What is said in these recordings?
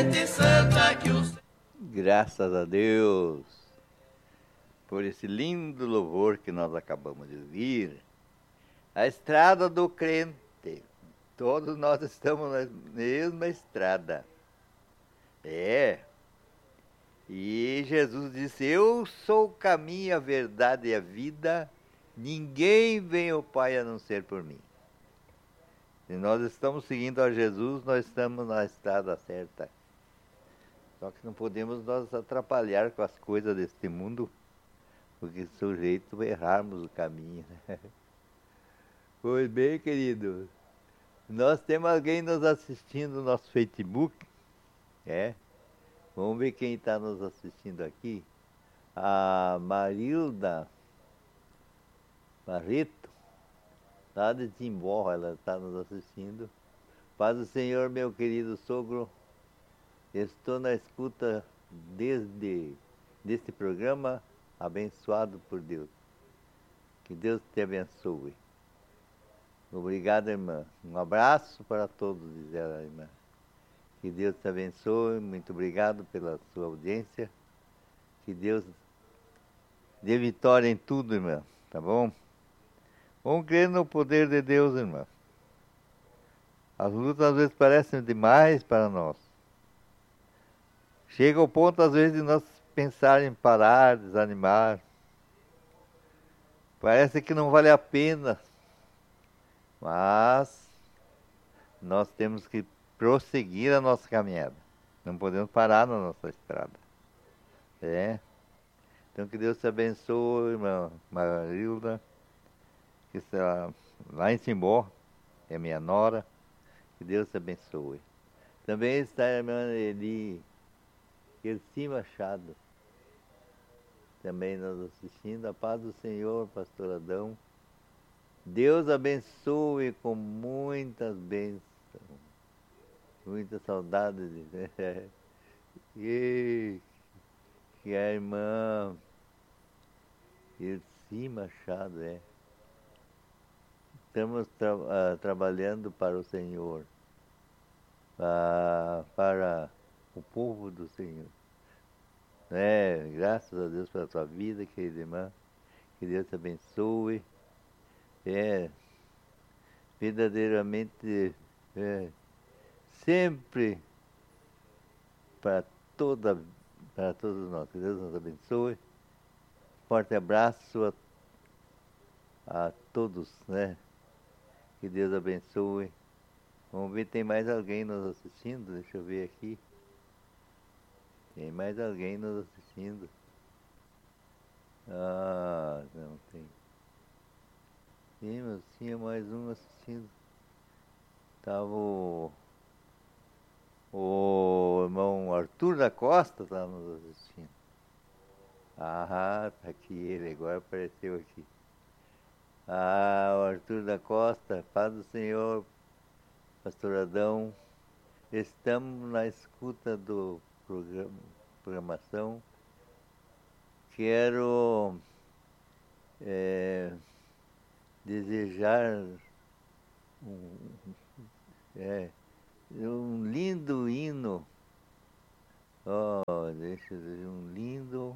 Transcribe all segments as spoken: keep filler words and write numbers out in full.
Graças a Deus por esse lindo louvor que nós acabamos de ouvir. A estrada do crente. Todos nós estamos na mesma estrada. É. E Jesus disse: Eu sou o caminho, a verdade e a vida. Ninguém vem ao Pai a não ser por mim. Se nós estamos seguindo a Jesus, nós estamos na estrada certa. Só que não podemos nos atrapalhar com as coisas deste mundo, porque sujeito errarmos o caminho. Né? Pois bem, querido, nós temos alguém nos assistindo no nosso Facebook. É. Vamos ver quem está nos assistindo aqui. A Marilda Barreto, lá de Timbó, ela está nos assistindo. Paz do Senhor, meu querido sogro. Estou na escuta desde deste programa, abençoado por Deus. Que Deus te abençoe. Obrigado, irmã. Um abraço para todos, diz ela, irmã. Que Deus te abençoe. Muito obrigado pela sua audiência. Que Deus dê vitória em tudo, irmã. Tá bom? Vamos crer no poder de Deus, irmã. As lutas às vezes parecem demais para nós. Chega ao ponto, às vezes, de nós pensar em parar, desanimar. Parece que não vale a pena. Mas nós temos que prosseguir a nossa caminhada. Não podemos parar na nossa estrada. É. Então que Deus te abençoe, irmã Marilda. Que está lá em Timbó, é minha nora. Que Deus te abençoe. Também está a irmã Eli Elci Machado. Também nos assistindo. A paz do Senhor, pastor Adão. Deus abençoe com muitas bênçãos. Muita saudade. De... e que a irmã Elci Machado, é. Estamos tra uh, trabalhando para o Senhor, uh, para o povo do Senhor. É, graças a Deus pela tua vida, querida irmã. Que Deus te abençoe. É, verdadeiramente, é, sempre para toda, para todos nós. Que Deus nos abençoe. Forte abraço a, a todos, né? Que Deus abençoe. Vamos ver, tem mais alguém nos assistindo? Deixa eu ver aqui. Tem mais alguém nos assistindo. Ah, não tem. Sim, mas tinha mais um assistindo. Tava o, o irmão Arthur da Costa, estava nos assistindo. Ah, tá aqui ele, agora apareceu aqui. Ah, o Arthur da Costa, paz do Senhor, pastor Adão. Estamos na escuta do programa, programação. Quero é, desejar um, é, um lindo hino. Oh, deixa eu dizer, um lindo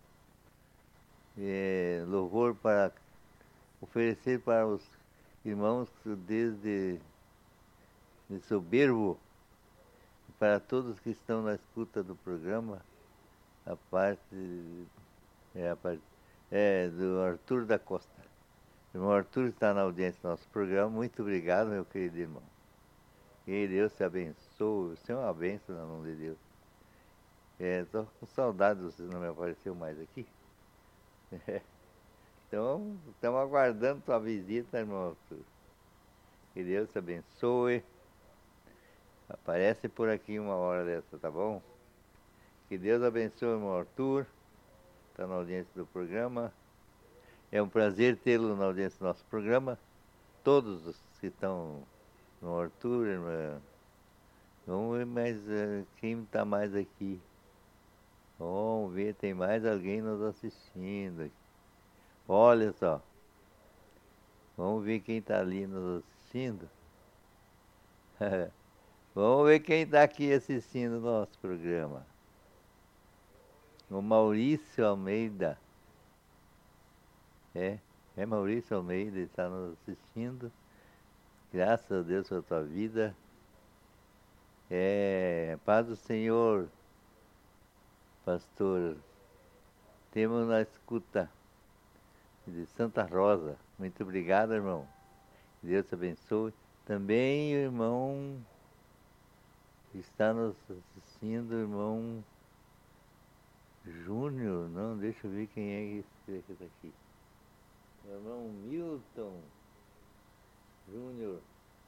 é, louvor para oferecer para os irmãos desde de Soberbo, para todos que estão na escuta do programa, a parte é, a parte, é do Arthur da Costa. O irmão Arthur está na audiência do nosso programa. Muito obrigado, meu querido irmão. Que Deus te abençoe. Você é uma bênção na mão de Deus. Estou é, com saudade, você não me apareceu mais aqui. É. Então, estamos aguardando tua visita, irmão Arthur. Que Deus te abençoe. Aparece por aqui uma hora dessa, tá bom? Que Deus abençoe o irmão Arthur. Está na audiência do programa. É um prazer tê-lo na audiência do nosso programa. Todos os que estão no Arthur, irmã. Vamos ver mais uh, quem está mais aqui. Vamos ver, tem mais alguém nos assistindo. Olha só. Vamos ver quem está ali nos assistindo. Vamos ver quem está aqui assistindo o nosso programa. O Maurício Almeida. É, é Maurício Almeida, ele está nos assistindo. Graças a Deus pela tua vida. É, paz do Senhor, pastor. Temos na escuta de Santa Rosa. Muito obrigado, irmão. Deus te abençoe. Também o irmão está nos assistindo, o irmão Júnior. Não, deixa eu ver quem é que está aqui. O irmão Milton Júnior.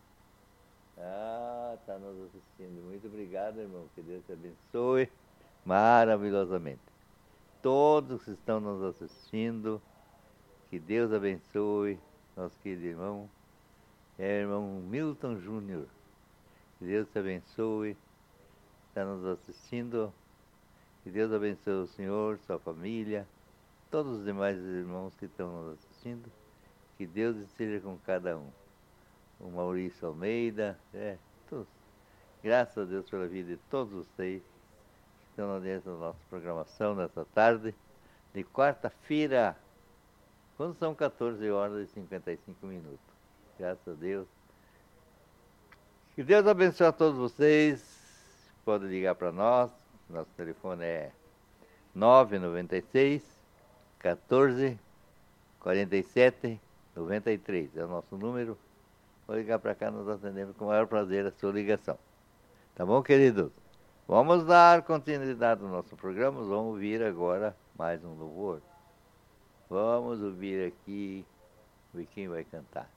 Ah, está nos assistindo. Muito obrigado, irmão. Que Deus te abençoe maravilhosamente. Todos que estão nos assistindo, que Deus abençoe nosso querido irmão. É o irmão Milton Júnior. Que Deus te abençoe. Está nos assistindo. Que Deus abençoe o senhor, sua família, todos os demais irmãos que estão nos assistindo. Que Deus esteja com cada um. O Maurício Almeida, é, todos. Graças a Deus pela vida de todos vocês que estão dentro da nossa programação nessa tarde de quarta-feira, quando são quatorze horas e cinquenta e cinco minutos. Graças a Deus. Que Deus abençoe a todos vocês. Pode ligar para nós. Nosso telefone é nove nove seis, quatorze, quarenta e sete, noventa e três. É o nosso número. Pode ligar para cá, nós atendemos com o maior prazer a sua ligação. Tá bom, queridos? Vamos dar continuidade ao nosso programa. Vamos ouvir agora mais um louvor. Vamos ouvir aqui, ver quem vai cantar.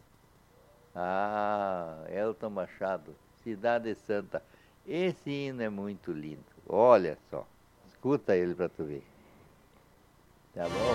Ah, Elton Machado, Cidade Santa. Esse hino é muito lindo. Olha só, escuta ele para tu ver. Tá bom?